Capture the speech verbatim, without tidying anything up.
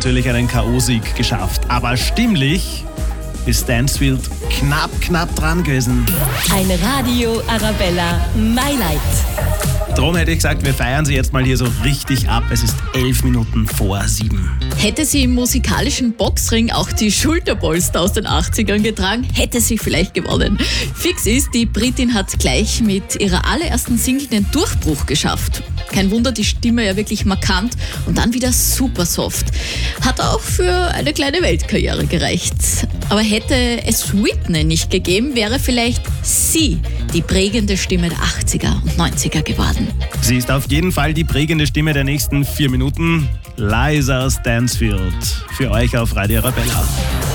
natürlich einen K O-Sieg geschafft. Aber stimmlich ist Stansfield knapp, knapp dran gewesen. Ein Radio Arabella Mailight. Drum hätte ich gesagt, wir feiern sie jetzt mal hier so richtig ab. Es ist elf Minuten vor sieben. Hätte sie im musikalischen Boxring auch die Schulterpolster aus den achtzigern getragen, hätte sie vielleicht gewonnen. Fix ist, die Britin hat gleich mit ihrer allerersten Single den Durchbruch geschafft. Kein Wunder, die Stimme ja wirklich markant und dann wieder super soft. Hat auch für eine kleine Weltkarriere gereicht. Aber hätte es Whitney nicht gegeben, wäre vielleicht sie die prägende Stimme der achtziger und neunziger geworden. Sie ist auf jeden Fall die prägende Stimme der nächsten vier Minuten. Liza Stansfield für euch auf Radio Arabella.